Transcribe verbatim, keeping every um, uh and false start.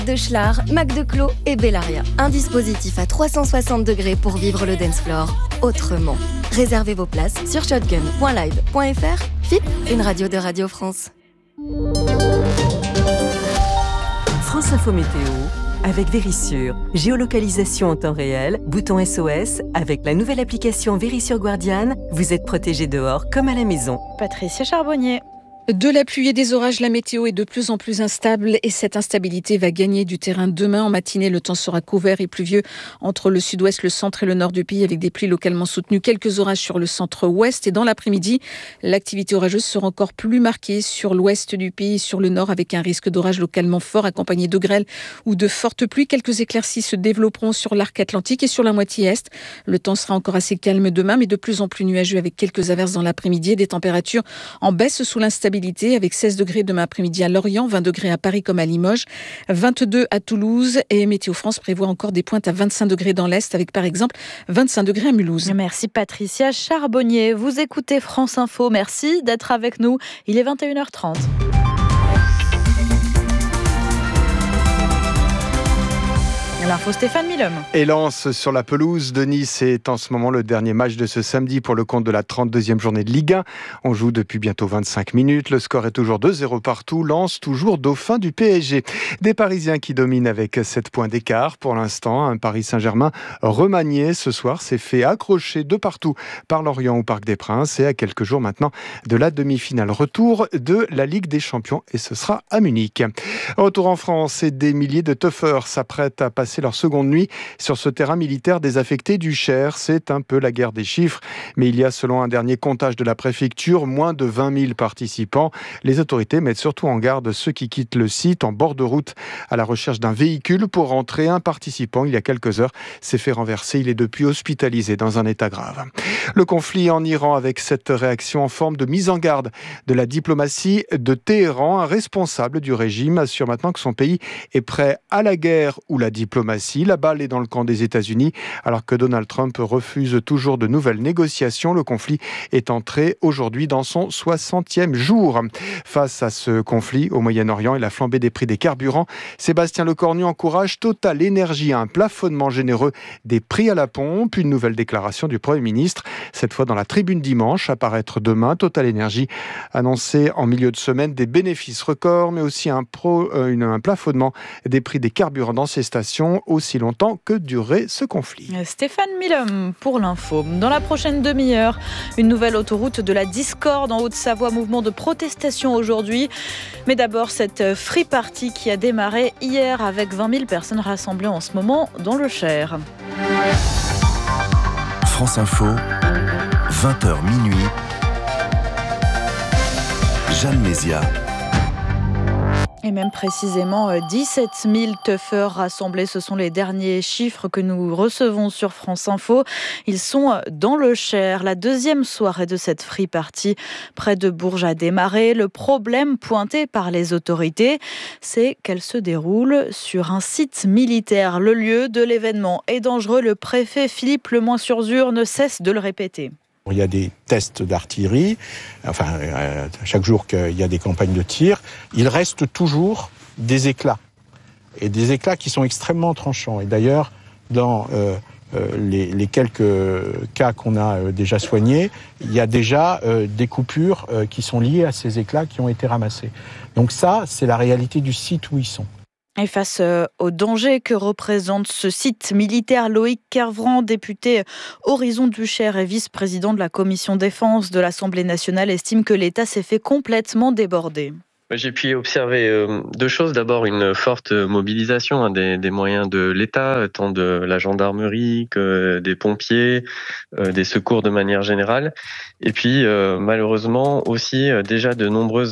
de Schlar, Mac de Clos et Bellaria. Un dispositif à trois cent soixante degrés pour vivre le dance floor autrement. Réservez vos places sur shotgun point live point f r. F I P, une radio de Radio France. France Info Météo avec Vérissure. Géolocalisation en temps réel, bouton S O S. Avec la nouvelle application Vérissure Guardian, vous êtes protégé dehors comme à la maison. Patricia Charbonnier. De la pluie et des orages, la météo est de plus en plus instable et cette instabilité va gagner du terrain demain. En matinée, le temps sera couvert et pluvieux entre le sud-ouest, le centre et le nord du pays avec des pluies localement soutenues. Quelques orages sur le centre-ouest et dans l'après-midi, l'activité orageuse sera encore plus marquée sur l'ouest du pays et sur le nord avec un risque d'orage localement fort accompagné de grêle ou de fortes pluies. Quelques éclaircies se développeront sur l'arc atlantique et sur la moitié est. Le temps sera encore assez calme demain mais de plus en plus nuageux avec quelques averses dans l'après-midi et des températures en baisse sous l'instabilité avec seize degrés demain après-midi à Lorient, vingt degrés à Paris comme à Limoges, vingt-deux à Toulouse et Météo France prévoit encore des pointes à vingt-cinq degrés dans l'Est avec par exemple vingt-cinq degrés à Mulhouse. Merci Patricia Charbonnier. Vous écoutez France Info. Merci d'être avec nous. Il est vingt et une heures trente. L'info Stéphane Milhomme. Et Lens sur la pelouse de Nice est en ce moment le dernier match de ce samedi pour le compte de la trente-deuxième journée de Ligue un. On joue depuis bientôt vingt-cinq minutes. Le score est toujours deux zéro partout. Lens toujours dauphin du P S G. Des Parisiens qui dominent avec sept points d'écart. Pour l'instant, un Paris Saint-Germain remanié ce soir s'est fait accrocher de partout par Lorient au Parc des Princes et à quelques jours maintenant de la demi-finale retour de la Ligue des Champions et ce sera à Munich. Retour en France et des milliers de tuffeurs s'apprêtent à passer leur seconde nuit sur ce terrain militaire désaffecté du Cher. C'est un peu la guerre des chiffres, mais il y a, selon un dernier comptage de la préfecture, moins de vingt mille participants. Les autorités mettent surtout en garde ceux qui quittent le site en bord de route à la recherche d'un véhicule pour rentrer. Un participant, il y a quelques heures, s'est fait renverser. Il est depuis hospitalisé dans un état grave. Le conflit en Iran avec cette réaction en forme de mise en garde de la diplomatie de Téhéran. Un responsable du régime assure maintenant que son pays est prêt à la guerre ou la diplomatie. La balle est dans le camp des États-Unis, alors que Donald Trump refuse toujours de nouvelles négociations. Le conflit est entré aujourd'hui dans son soixantième jour. Face à ce conflit au Moyen-Orient et la flambée des prix des carburants, Sébastien Lecornu encourage Total Énergie à un plafonnement généreux des prix à la pompe. Une nouvelle déclaration du Premier ministre, cette fois dans la Tribune dimanche, à paraître demain. Total Énergie annoncé en milieu de semaine des bénéfices records, mais aussi un, pro, euh, une, un plafonnement des prix des carburants dans ces stations aussi longtemps que durait ce conflit. Stéphane Milhomme pour l'info. Dans la prochaine demi-heure, une nouvelle autoroute de la discorde en Haute-Savoie, mouvement de protestation aujourd'hui. Mais d'abord, cette free party qui a démarré hier avec vingt mille personnes rassemblées en ce moment dans le Cher. France Info, vingt heures minuit. Jeanne Mézia. Et même précisément dix-sept mille tuffeurs rassemblés, ce sont les derniers chiffres que nous recevons sur France Info. Ils sont dans le Cher. La deuxième soirée de cette free party près de Bourges a démarré. Le problème pointé par les autorités, c'est qu'elle se déroule sur un site militaire. Le lieu de l'événement est dangereux. Le préfet Philippe Lemoyne-sur-Zur ne cesse de le répéter. Il y a des tests d'artillerie, enfin, euh, chaque jour qu'il y a des campagnes de tir, il reste toujours des éclats. Et des éclats qui sont extrêmement tranchants. Et d'ailleurs, dans euh, euh, les, les quelques cas qu'on a euh, déjà soignés, il y a déjà euh, des coupures euh, qui sont liées à ces éclats qui ont été ramassés. Donc ça, c'est la réalité du site où ils sont. Et face au danger que représente ce site militaire, Loïc Kervran, député Horizon du Cher et vice-président de la commission défense de l'Assemblée nationale, estime que l'État s'est fait complètement déborder. J'ai pu observer euh, deux choses. D'abord, une forte mobilisation hein, des, des moyens de l'État, tant de la gendarmerie que des pompiers, euh, des secours de manière générale. Et puis, euh, malheureusement, aussi euh, déjà de nombreuses